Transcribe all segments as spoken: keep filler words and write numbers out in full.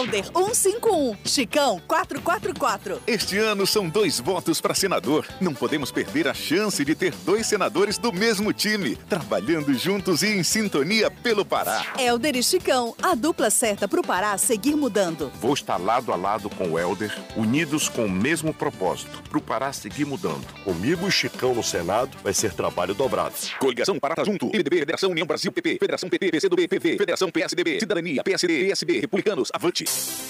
Helder cento e cinquenta e um, Chicão quatrocentos e quarenta e quatro. Este ano são dois votos para senador. Não podemos perder a chance de ter dois senadores do mesmo time, trabalhando juntos e em sintonia pelo Pará. Helder e Chicão, a dupla certa para o Pará seguir mudando. Vou estar lado a lado com o Helder, unidos com o mesmo propósito, para o Pará seguir mudando. Comigo e Chicão no Senado vai ser trabalho dobrado. Coligação Pará tá junto. M D B, Federação União Brasil, P P, Federação P T, P C do B, P V, Federação P S D B, Cidadania, P S D, P S B, Republicanos, avante.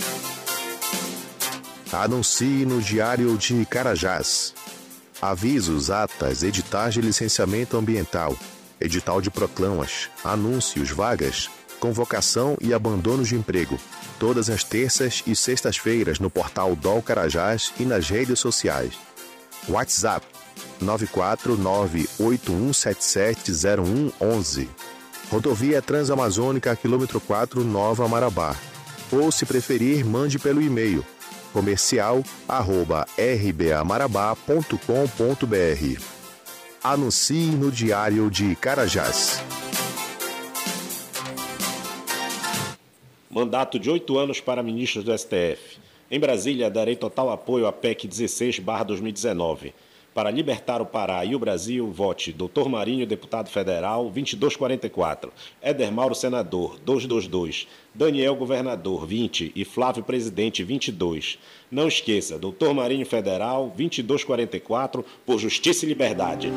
Anuncie no Diário de Carajás. Avisos, atas, editais de licenciamento ambiental, edital de proclamas, anúncios, vagas, convocação e abandono de emprego. Todas as terças e sextas-feiras no portal D O L Carajás e nas redes sociais. WhatsApp nove quatro nove oito um sete sete zero um um um. Rodovia Transamazônica, quilômetro quatro, Nova Marabá. Ou, se preferir, mande pelo e-mail comercial arroba r b a marabá ponto com ponto b r. Anuncie no Diário de Carajás. Mandato de oito anos para ministros do S T F. Em Brasília, darei total apoio à P E C dezesseis barra dois mil e dezenove. Para libertar o Pará e o Brasil, vote doutor Marinho, deputado federal, vinte e dois quarenta e quatro. Éder Mauro, senador, duzentos e vinte e dois. Daniel, governador, vinte. E Flávio, presidente, vinte e dois. Não esqueça, doutor Marinho, federal, vinte e dois quarenta e quatro, por justiça e liberdade.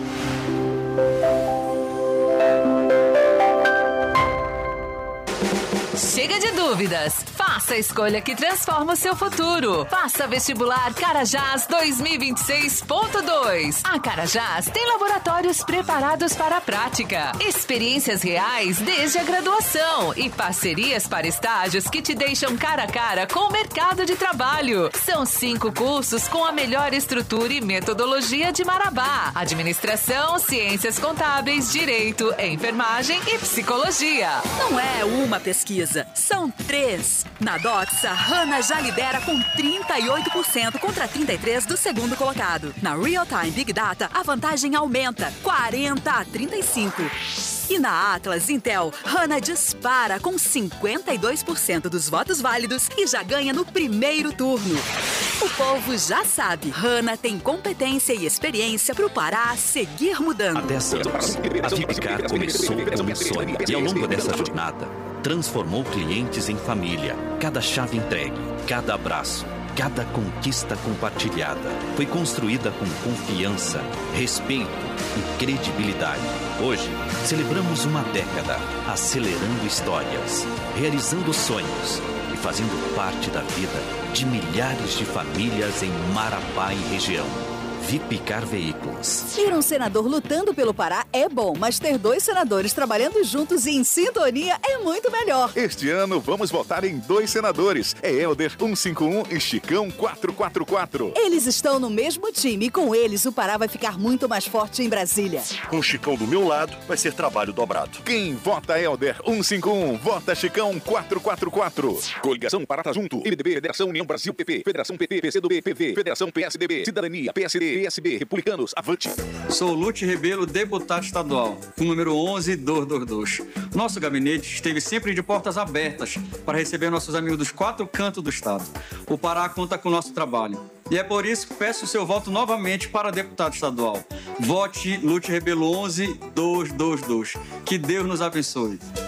Chega de dúvidas. Faça a escolha que transforma o seu futuro. Faça vestibular Carajás dois mil e vinte e seis ponto dois. A Carajás tem laboratórios preparados para a prática, experiências reais desde a graduação e parcerias para estágios que te deixam cara a cara com o mercado de trabalho. São cinco cursos com a melhor estrutura e metodologia de Marabá: administração, ciências contábeis, direito, enfermagem e psicologia. Não é uma pesquisa, são três. Na Doxa, Hanna já lidera com trinta e oito por cento contra trinta e três por cento do segundo colocado. Na Real Time Big Data, a vantagem aumenta, quarenta a trinta e cinco por cento. E na Atlas Intel, Hanna dispara com cinquenta e dois por cento dos votos válidos e já ganha no primeiro turno. O povo já sabe, Hanna tem competência e experiência para o Pará seguir mudando. Há dez anos, a Vipcar começou como um sonho e ao longo dessa jornada, transformou clientes em família. Cada chave entregue, cada abraço, cada conquista compartilhada foi construída com confiança, respeito e credibilidade. Hoje, celebramos uma década, acelerando histórias, realizando sonhos e fazendo parte da vida de milhares de famílias em Marabá e região. Vipcar Veículos. Ter um senador lutando pelo Pará é bom, mas ter dois senadores trabalhando juntos e em sintonia é muito melhor. Este ano vamos votar em dois senadores. É Helder cento e cinquenta e um e Chicão quatrocentos e quarenta e quatro. Eles estão no mesmo time e com eles o Pará vai ficar muito mais forte em Brasília. Com o Chicão do meu lado, vai ser trabalho dobrado. Quem vota Helder cento e cinquenta e um, vota Chicão quatrocentos e quarenta e quatro. Coligação Pará tá junto. M D B, Federação União Brasil, P P, Federação P T, P C do B, P V, Federação P S D B, Cidadania, P S D, P S B, Republicanos, avante. Sou Lute Rebelo, deputado estadual, com o número onze dois dois dois. Nosso gabinete esteve sempre de portas abertas para receber nossos amigos dos quatro cantos do estado. O Pará conta com o nosso trabalho. E é por isso que peço o seu voto novamente para deputado estadual. Vote Lute Rebelo onze dois dois dois. Que Deus nos abençoe.